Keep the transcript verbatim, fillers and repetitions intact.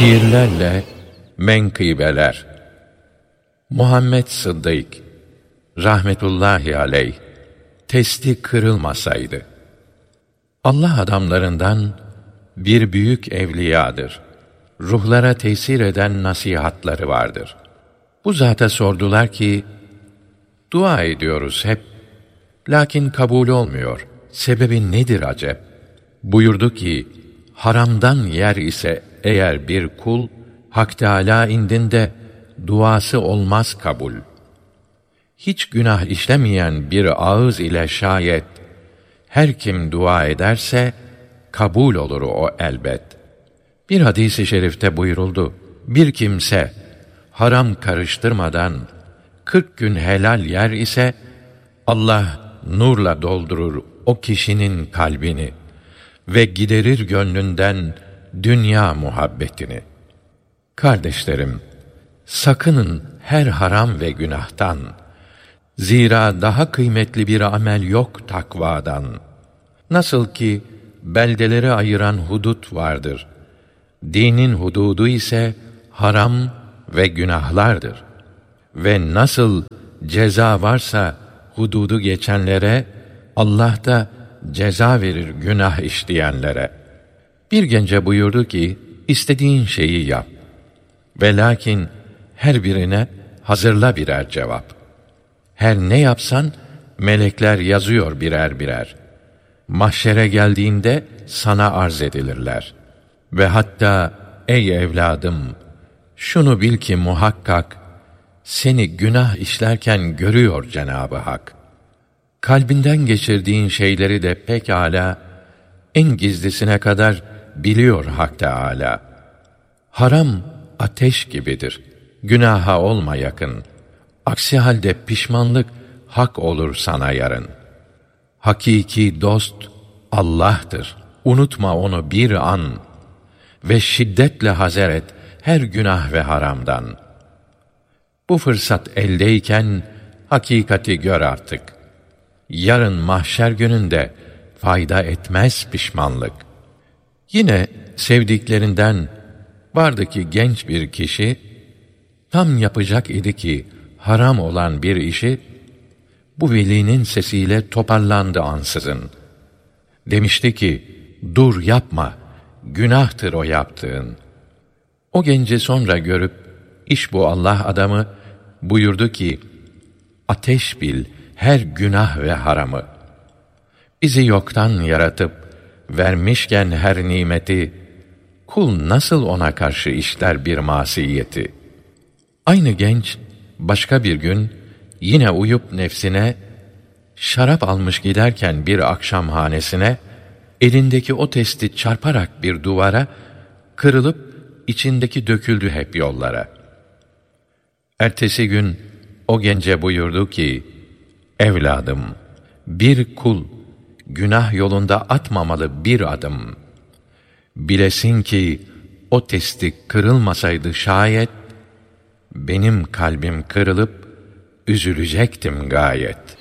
Şiirlerle menkıbeler. Muhammed Sıddık rahmetullahi aleyh testi kırılmasaydı. Allah adamlarından bir büyük evliyadır. Ruhlara tesir eden nasihatları vardır. Bu zata sordular ki, dua ediyoruz hep, lakin kabul olmuyor. Sebebi nedir acep? Buyurdu ki, haramdan yer ise eğer bir kul, Hak Teâlâ indinde duası olmaz kabul. Hiç günah işlemeyen bir ağız ile şayet, her kim dua ederse, kabul olur o elbet. Bir hadis-i şerifte buyuruldu, bir kimse, haram karıştırmadan, kırk gün helal yer ise, Allah nurla doldurur o kişinin kalbini ve giderir gönlünden dünya muhabbetini. Kardeşlerim, sakının her haram ve günahtan. Zira daha kıymetli bir amel yok takvadan. Nasıl ki beldeleri ayıran hudut vardır. Dinin hududu ise haram ve günahlardır. Ve nasıl ceza varsa hududu geçenlere, Allah da ceza verir günah işleyenlere. Bir gence buyurdu ki, istediğin şeyi yap. Ve lakin her birine hazırla birer cevap. Her ne yapsan, melekler yazıyor birer birer. Mahşere geldiğinde sana arz edilirler. Ve hatta, ey evladım, şunu bil ki muhakkak, seni günah işlerken görüyor Cenab-ı Hak. Kalbinden geçirdiğin şeyleri de pekâlâ, en gizlisine kadar biliyor Hak Teâlâ. Haram ateş gibidir. Günaha olma yakın. Aksi halde pişmanlık hak olur sana yarın. Hakiki dost Allah'tır. Unutma onu bir an ve şiddetle hazer et her günah ve haramdan. Bu fırsat eldeyken hakikati gör artık. Yarın mahşer gününde fayda etmez pişmanlık. Yine sevdiklerinden vardı ki genç bir kişi tam yapacak idi ki haram olan bir işi bu velinin sesiyle toparlandı ansızın. Demişti ki, dur yapma, günahtır o yaptığın. O genci sonra görüp iş bu Allah adamı buyurdu ki, ateş bil her günah ve haramı. Bizi yoktan yaratıp vermişken her nimeti, kul nasıl ona karşı işler bir masiyeti? Aynı genç başka bir gün yine uyup nefsine şarap almış giderken bir akşamhanesine elindeki o testi çarparak bir duvara kırılıp içindeki döküldü hep yollara. Ertesi gün o gence buyurdu ki, evladım, bir kul günah yolunda atmamalı bir adım. Bilesin ki o testi kırılmasaydı şayet, benim kalbim kırılıp üzülecektim gayet.